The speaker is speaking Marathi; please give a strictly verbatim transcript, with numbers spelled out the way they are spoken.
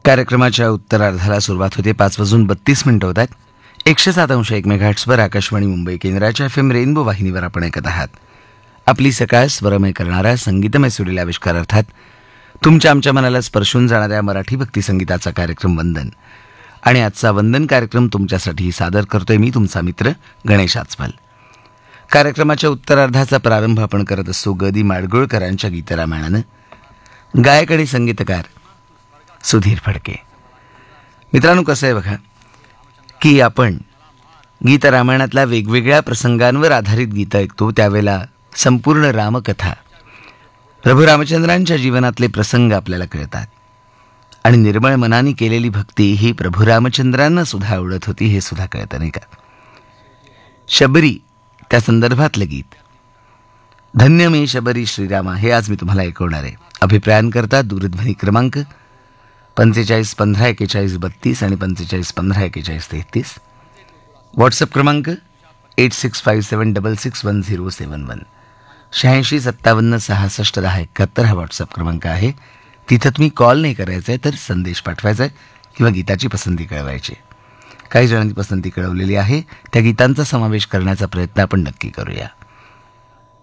कार्यक्रमाच्या उत्तरार्धाला सुरुवात होते. पाच वाजून बत्तीस मिनिटं होत आहेत. एकशे सात अंश एक मेगाहर्ट्झवर आकाशवाणी मुंबई केंद्राच्या एफ एम रेनबो वाहिनीवर आपण ऐकत आहात. आपली सकाळ स्वरमय करणारा संगीतमय सुरेल आविष्कार, अर्थात तुमच्या आमच्या मनाला स्पर्शून जाणाऱ्या मराठी भक्ती संगीताचा कार्यक्रम वंदन. आणि आजचा वंदन कार्यक्रम तुमच्यासाठी सादर करतोय मी, तुमचा मित्र गणेश आचपल. कार्यक्रमाच्या उत्तरार्धाचा प्रारंभ आपण करत असतो ग दी माडगुळकरांच्या गीतरामायणानं. गायक आणि संगीतकार सुधीर फडके. मित्रांनो, कसं आहे बघा की आपण गीतरामायणातल्या वेगवेगळ्या प्रसंगांवर आधारित गीतं ऐकतो, त्यावेळेला संपूर्ण रामकथा, प्रभू रामचंद्रांच्या जीवनातले प्रसंग आपल्याला कळतात. आणि निर्मळ मनाने केलेली भक्ती ही प्रभू रामचंद्रांना सुद्धा आवडत होती, हे सुद्धा कळतं नाही का. शबरी त्या संदर्भातलं गीत धन्य मे शबरी श्रीरामा हे आज मी तुम्हाला ऐकवणार आहे. अभिप्रायांकरता दूरध्वनी क्रमांक पंचेचाळीस पंधरा एकेचाळीस बत्तीस आणि पंचेचाळीस पंधरा एकेचाळीस तेहतीस. व्हॉट्सअप क्रमांक एट सिक्स फाईव्ह सेवन डबल सिक्स वन झिरो सेवन वन. शहाऐंशी सत्तावन्न सहासष्ट दहा एकाहत्तर हा व्हॉट्सअप क्रमांक आहे. तिथं तुम्ही कॉल नाही करायचा आहे, तर संदेश पाठवायचा आहे किंवा गीताची पसंती कळवायची. काही जणांनी पसंती कळवलेली आहे, त्या गीतांचा समावेश करण्याचा प्रयत्न आपण नक्की करूया.